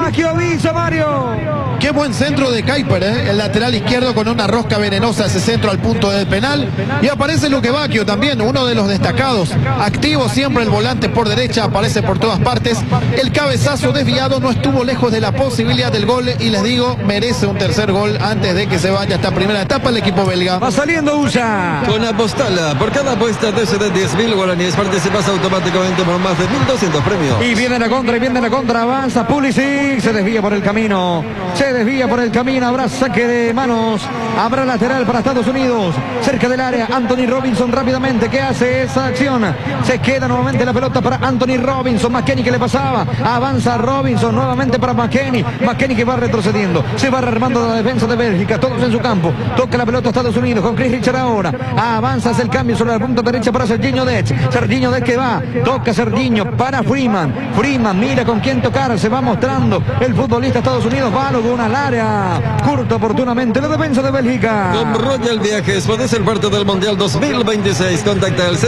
Bacchio avisa, Mario. Qué buen centro de Kuiper, el lateral izquierdo con una rosca venenosa, ese centro al punto del penal. Y aparece Luque Bacchio también, uno de los destacados. Activo siempre el volante por derecha, aparece por todas partes. El cabezazo desviado no estuvo lejos de la posibilidad del gol. Y les digo, merece un tercer gol antes de que se vaya esta primera etapa el equipo belga. Va saliendo Ulla. Con Apostala, por cada apuesta de 10.000 guaraníes participas automáticamente por más de 1.200 premios. Y viene la contra, avanza Pulisic, se desvía por el camino, habrá saque de manos, habrá lateral para Estados Unidos, cerca del área, Anthony Robinson rápidamente, ¿qué hace esa acción? Se queda nuevamente la pelota para Anthony Robinson, McKennie que le pasaba, avanza Robinson nuevamente para McKennie que va retrocediendo, se va rearmando la defensa de Bélgica, todos en su campo, toca la pelota Estados Unidos con Chris Richard ahora, avanza hacia el cambio sobre la punta derecha para Serginho Dest que va, toca Serginho para Freeman mira con quién tocar, se va mostrando el futbolista Estados Unidos, Balogun al área, curta oportunamente la defensa de Bélgica. Con Royal Viajes puede ser parte del Mundial 2026, contacta al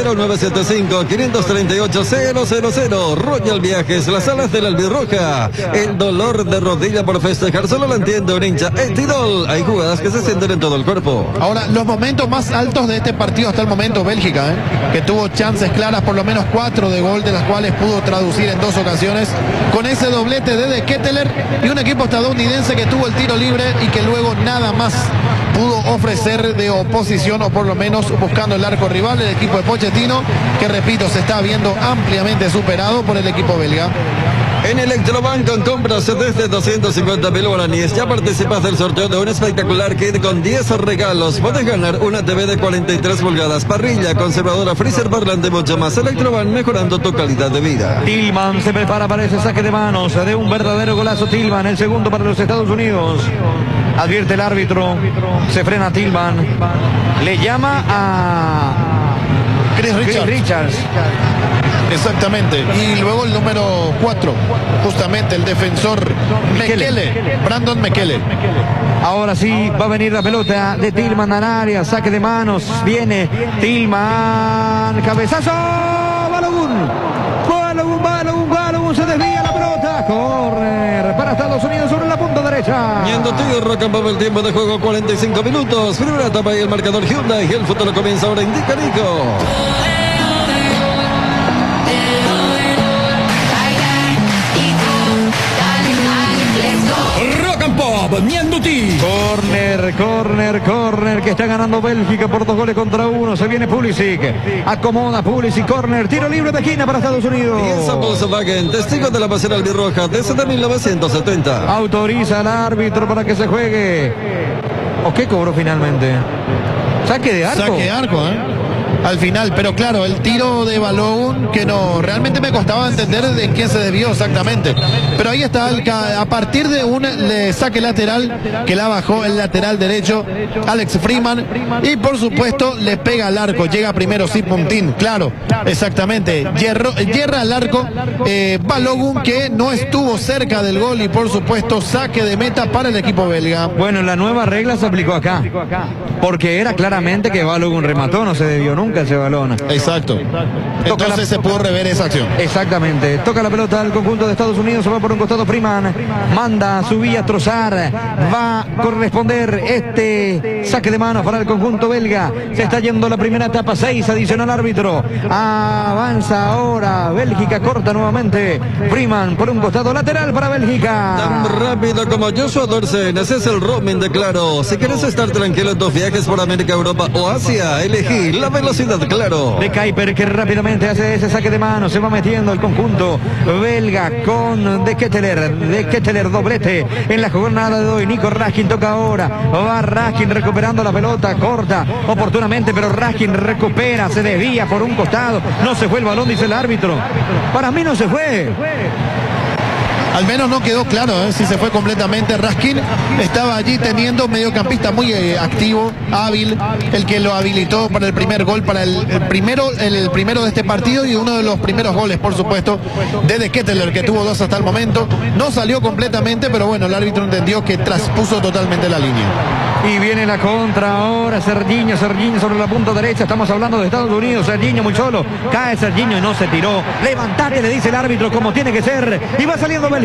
0975-538-000. Royal Viajes, las alas de la albirroja, el dolor de rodilla por festejar solo lo entiende un hincha Tirol, hay jugadas que se sienten en todo el cuerpo. Ahora, los momentos más altos de este partido hasta el momento, Bélgica, que tuvo chances claras, por lo menos 4 de gol, de las cuales pudo traducir en 2 ocasiones, con ese doblete de Ketteler, y un equipo estadounidense que tuvo el tiro libre y que luego nada más pudo ofrecer de oposición, o por lo menos buscando el arco rival, el equipo de Pochettino, que repito, se está viendo ampliamente superado por el equipo belga. En Electrobank con compras desde 250.000 guaraníes ya participas del sorteo de un espectacular kit con 10 regalos. Puedes ganar una TV de 43 pulgadas, parrilla, conservadora, freezer, parlante y mucho más. Electrobank, mejorando tu calidad de vida. Tillman se prepara para ese saque de manos de un verdadero golazo. Tillman, el segundo para los Estados Unidos. Advierte el árbitro, se frena Tillman, le llama a Chris Richards. Exactamente, y luego el número 4, justamente el defensor Brandon Mekele. Ahora sí va a venir la pelota de Tillman al área, saque de manos, viene Tillman, cabezazo, Balogun, se desvía la pelota, corner para Estados Unidos sobre la punta derecha. Yendo Tigre Rock and Pop, el tiempo de juego 45 minutos, primera etapa y el marcador Hyundai, y el futuro comienza ahora, indica Nico. Rock and Pop, Nianduti. Corner, que está ganando Bélgica por 2-1. Se viene Pulisic, acomoda Pulisic, corner, tiro libre de esquina para Estados Unidos. Y esa Volkswagen, testigo de la pasión albirroja desde 1970. Autoriza al árbitro para que se juegue. ¿O qué cobró finalmente? Saque de arco. Saque de arco, al final, pero claro, el tiro de Balogun, que no, realmente me costaba entender de quién se desvió exactamente, pero ahí está, a partir de un saque lateral que la bajó el lateral derecho Alex Freeman, y por supuesto le pega al arco, llega primero Sipuntin, claro, exactamente, hierra al arco Balogun, que no estuvo cerca del gol, y por supuesto saque de meta para el equipo belga. Bueno, la nueva regla se aplicó acá, porque era claramente que Balogun remató, no se debió nunca ese balón. Exacto. Entonces se pudo rever esa acción. Exactamente. Toca la pelota al conjunto de Estados Unidos, se va por un costado Freeman, manda su vía Trossard, va a corresponder este saque de manos para el conjunto belga. Se está yendo la primera etapa, 6 adicional árbitro. Avanza ahora Bélgica, corta nuevamente Freeman por un costado, lateral para Bélgica. Tan rápido como Joshua Dorsen, ese es el roaming de Claro. Si quieres estar tranquilo en tus viajes por América, Europa o Asia, elegí la velocidad Claro. De Kuiper, que rápidamente hace ese saque de mano, se va metiendo el conjunto belga con De Ketteler, doblete en la jornada de hoy. Nico Raskin toca ahora, va Raskin recuperando la pelota, corta oportunamente, pero Raskin recupera, se desvía por un costado, no se fue el balón, dice el árbitro. Para mí no se fue. Al menos no quedó claro si se fue completamente. Raskin estaba allí teniendo mediocampista muy activo, hábil, el que lo habilitó para el primer gol, para el primero de este partido, y uno de los primeros goles, por supuesto, de Ketteler, que tuvo 2 hasta el momento. No salió completamente, pero bueno, el árbitro entendió que traspuso totalmente la línea. Y viene la contra ahora, Serginho sobre la punta derecha, estamos hablando de Estados Unidos, Serginho muy solo, cae Serginho y no se tiró. Levantate, le dice el árbitro, como tiene que ser, y va saliendo